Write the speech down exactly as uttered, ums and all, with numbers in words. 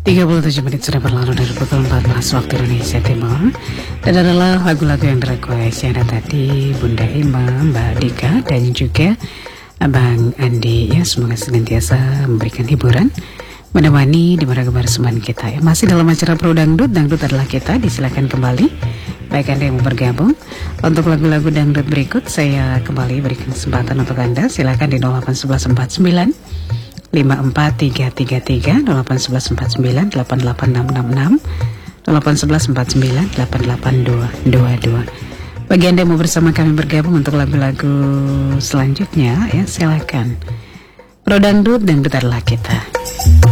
tiga puluh tujuh menit sudah berlalu dari pukul empat belas waktu Indonesia Timur. Dan adalah lagu-lagu yang direquest yang ada tadi Bunda Ima, Mbak Dika, dan juga Abang Andi. Ya, semoga senantiasa memberikan hiburan, menemani di mana kebersamaan kita. Ya, masih dalam acara Pro Dangdut. Dangdut adalah kita. Disilakan kembali baik Anda yang mau bergabung. Untuk lagu-lagu dangdut berikut saya kembali berikan kesempatan untuk Anda. Silakan di nol delapan satu satu empat sembilan lima empat tiga tiga tiga, nol delapan satu satu empat sembilan delapan delapan enam enam enam, nol delapan satu satu empat sembilan delapan delapan dua dua dua. Bagi Anda yang mau bersama kami bergabung untuk lagu-lagu selanjutnya, ya silakan. Pro Dangdut, dangdut adalah kita.